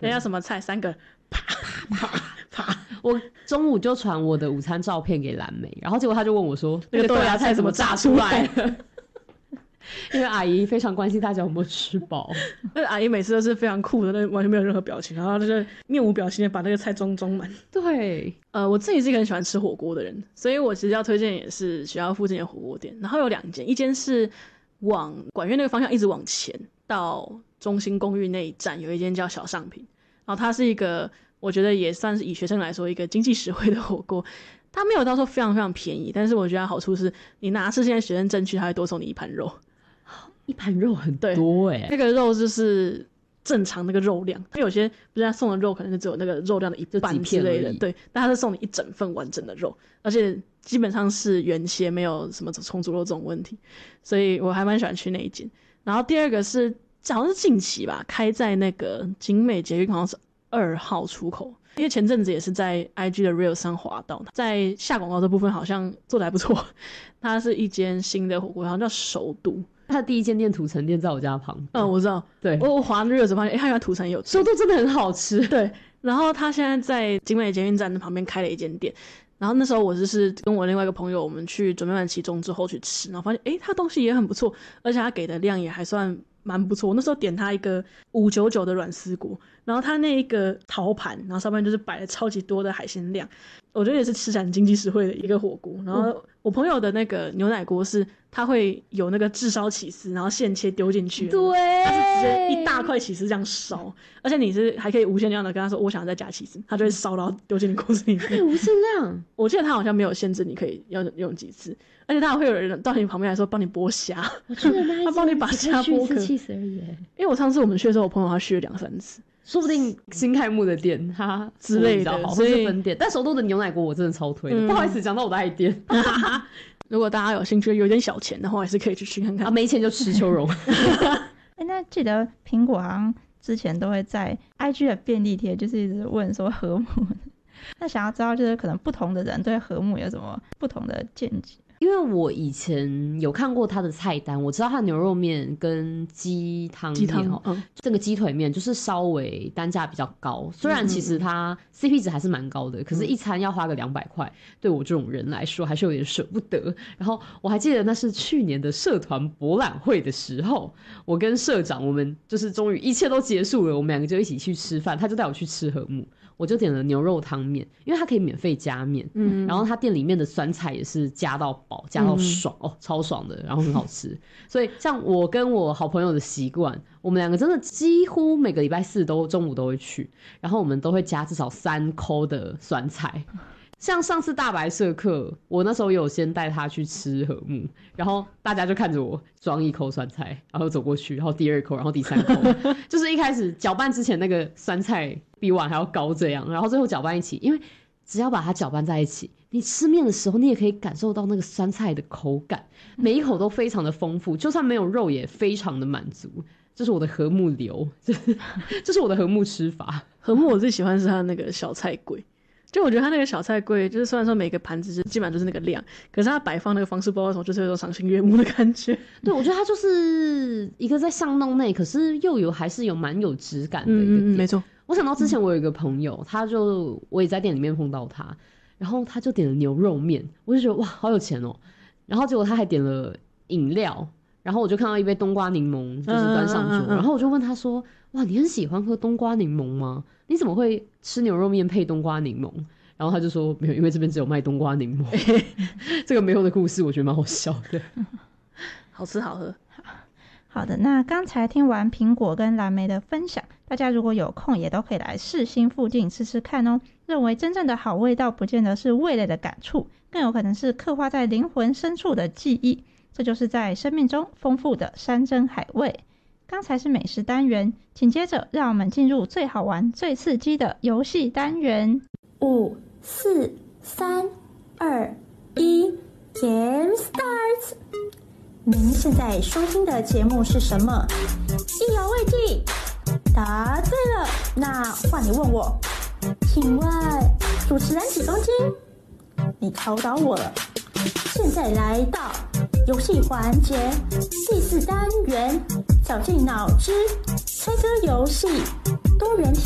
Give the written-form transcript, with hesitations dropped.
等一下什么菜3个，啪啪啪。 我中午就传我的午餐照片给蓝莓，然后结果他就问我说那个豆芽菜怎么炸出来的？因为阿姨非常关心大家有没有吃饱。 那阿姨每次都是非常酷的，完全没有任何表情，然后就是面无表情的把那个菜装满。 对， 我自己是一个很喜欢吃火锅的人，所以我其实要推荐也是学校附近的火锅店，然后有2间，一间是往管院那个方向一直往前到中心公寓那一站有一间叫小上品，然后它是一个我觉得也算是以学生来说一个经济实惠的火锅。它没有到说非常非常便宜，但是我觉得它好处是你拿是现在学生证去，它会多送你1盘肉。 1盘肉很多欸， 那个肉就是正常那个肉量，它有些不是他送的肉可能是只有那个肉量的1半之类的，对，但它是送你1整份完整的肉，而且基本上是原切，没有什么重组肉这种问题，所以我还蛮喜欢去那一间。然后第二个是好像是近期吧，开在那个景美捷运好像是2号出口，因为前阵子也是在 IG 的 Reels 上滑到，在下广告这部分好像做得还不错。它是一间新的火锅，好像叫首都。 他的第1间店土城店在我家旁边。 我知道。对，我滑 Reels 发现，他原来土城有首都真的很好吃。 对，然后他现在在景美捷运站的旁边开了一间店。然后那时候我就是跟我另外一个朋友，我们去准备完期中之后去吃，然后发现他东西也很不错，而且他给的量也还算蛮不错。我那时候点他一个599的软丝锅，然后他那一个陶盘，然后上面就是摆了超级多的海鲜量，我觉得也是吃起来很经济实惠的一个火锅。然后我朋友的那个牛奶锅是它会有那个炙烧起司，然后现切丢进去， 对， 它是直接一大块起司这样烧，而且你是还可以无限量的跟他说我想要再加起司，他就会烧然后丢进你锅子里面。 无限量？我记得他好像没有限制你可以要用几次，而且他还会有人到你旁边来说帮你剥虾， 我记得那他帮你把虾剥壳， 气死而已。 因为我上次我们去的时候，我朋友他去了2-3次。 说不定新开幕的店他之类的， 或是分店，但首都的牛奶锅我真的超推的。不好意思，讲到我的爱店。 如果大家有兴趣，有点小钱的话，还是可以去吃看看。 没钱就吃秋蓉。 那记得苹果好像之前都会在 IG 的便利贴，就是一直问说和睦。那想要知道，就是可能不同的人对和睦有什么不同的见解？ 因为我以前有看过他的菜单，我知道他的牛肉面跟鸡汤面这个鸡腿面就是稍微单价比较高，虽然其实它 CP 值还是蛮高的，可是一餐要花个200块，对我这种人来说还是有点舍不得。然后我还记得那是去年的社团博览会的时候，我跟社长我们就是终于一切都结束了，我们2个就一起去吃饭，他就带我去吃和睦，我就点了牛肉汤面，因为它可以免费加面，然后他店里面的酸菜也是加到饱，加到爽，超爽的，然后很好吃。所以像我跟我好朋友的习惯，我们2个真的几乎每个礼拜4都中午都会去，然后我们都会加至少3扣的酸菜。像上次大白社课，我那时候有先带他去吃和睦，然后大家就看着我装1扣酸菜，然后走过去，然后第2扣，然后第3扣，就是一开始搅拌之前那个酸菜比碗还要高这样，然后最后搅拌一起，因为只要把它搅拌在一起，你吃面的时候你也可以感受到那个酸菜的口感，每一口都非常的丰富，就算没有肉也非常的满足。这是我的和睦流，这是我的和睦吃法。 和睦我最喜欢是它那个小菜柜，就我觉得它那个小菜柜，就是虽然说每个盘子基本上就是那个量，可是它摆放那个方式不知道为什么就是有种赏心悦目的感觉。 对，我觉得它就是一个在巷弄内，可是又还是有蛮有质感的一个店。 没错。 我想到之前我有一个朋友，我也在店里面碰到他，然后他就点了牛肉面，我就觉得哇好有钱哦，然后结果他还点了饮料，然后我就看到一杯冬瓜柠檬就是端上桌，然后我就问他说哇你很喜欢喝冬瓜柠檬吗？你怎么会吃牛肉面配冬瓜柠檬？然后他就说没有，因为这边只有卖冬瓜柠檬。这个没有的故事我觉得蛮好笑的。 好吃好喝。 好的，那刚才听完苹果跟蓝莓的分享，大家如果有空也都可以来世新附近吃吃看哦。认为真正的好味道不见得是味蕾的感触，更有可能是刻画在灵魂深处的记忆，这就是在生命中丰富的山珍海味。刚才是美食单元，紧接着让我们进入最好玩最刺激的游戏单元。 5、4、3、2、1 Game Starts。 您现在收听的节目是什么？意犹未尽。答对了，那换你问我，请问主持人几公斤？你考倒我了。现在来到游戏环节第4单元，绞尽脑汁猜歌游戏，多人题